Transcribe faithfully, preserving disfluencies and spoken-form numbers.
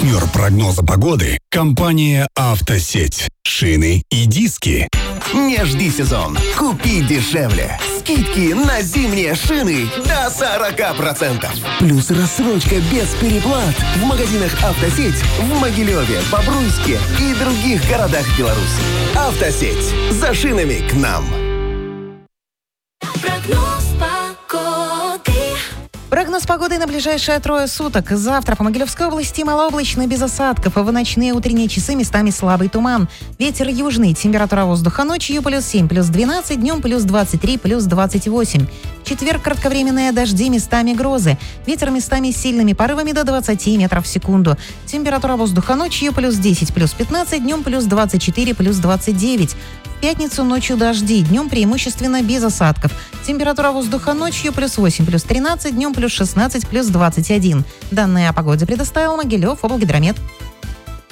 Партнер прогноза погоды – компания «Автосеть». Шины и диски. Не жди сезон. Купи дешевле. Скидки на зимние шины до сорок процентов. Плюс рассрочка без переплат в магазинах «Автосеть» в Могилеве, Бобруйске и других городах Беларуси. «Автосеть». За шинами к нам. Прогноз погоды. Прогноз погоды на ближайшие трое суток. Завтра по Могилевской области малооблачно, без осадков. В ночные утренние часы местами слабый туман. Ветер южный. Температура воздуха ночью плюс семь, плюс двенадцать, днем плюс двадцать три, плюс двадцать восемь. В четверг кратковременные дожди, местами грозы. Ветер местами с сильными порывами до двадцати метров в секунду. Температура воздуха ночью плюс десять, плюс пятнадцать, днем плюс двадцать четыре, плюс двадцать девять. В пятницу ночью дожди, днем преимущественно без осадков. Температура воздуха ночью плюс восемь, плюс тринадцать, днем плюс шестнадцать, плюс двадцать один. Данные о погоде предоставил Могилев облгидромет.